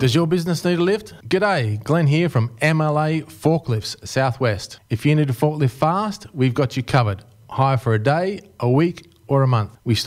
Does your business need a lift? G'day, Glenn here from MLA Forklifts Southwest. If you need a forklift fast, we've got you covered. Hire for a day, a week or a month. We